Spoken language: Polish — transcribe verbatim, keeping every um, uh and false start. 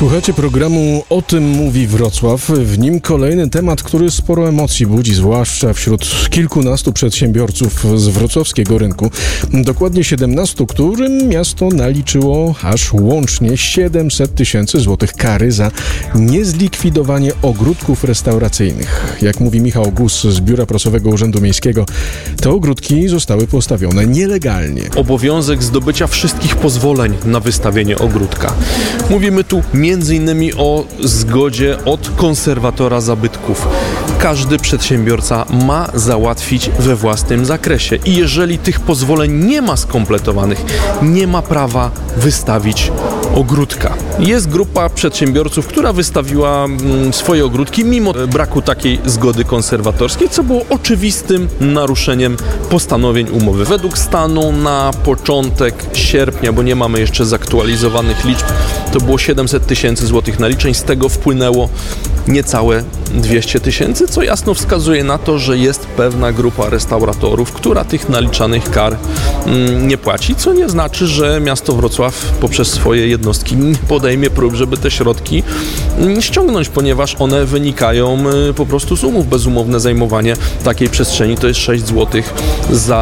Słuchajcie programu O tym mówi Wrocław. W nim kolejny temat, który sporo emocji budzi, zwłaszcza wśród kilkunastu przedsiębiorców z wrocławskiego rynku. Dokładnie siedemnastu, którym miasto naliczyło aż łącznie siedemset tysięcy złotych kary za niezlikwidowanie ogródków restauracyjnych. Jak mówi Michał Gus z Biura Prasowego Urzędu Miejskiego, te ogródki zostały postawione nielegalnie. Obowiązek zdobycia wszystkich pozwoleń na wystawienie ogródka. Mówimy tu między innymi o zgodzie od konserwatora zabytków. Każdy przedsiębiorca ma załatwić we własnym zakresie i jeżeli tych pozwoleń nie ma skompletowanych, nie ma prawa wystawić ogródka. Jest grupa przedsiębiorców, która wystawiła swoje ogródki mimo braku takiej zgody konserwatorskiej, co było oczywistym naruszeniem postanowień umowy. Według stanu na początek sierpnia, bo nie mamy jeszcze zaktualizowanych liczb, to było siedemset tysięcy złotych naliczeń, z tego wpłynęło niecałe dwieście tysięcy, co jasno wskazuje na to, że jest pewna grupa restauratorów, która tych naliczanych kar mm, nie płaci, co nie znaczy, że miasto Wrocław poprzez swoje jednostki nie podejmie prób, żeby te środki mm, ściągnąć, ponieważ one wynikają y, po prostu z umów. Bezumowne zajmowanie takiej przestrzeni to jest sześć złotych za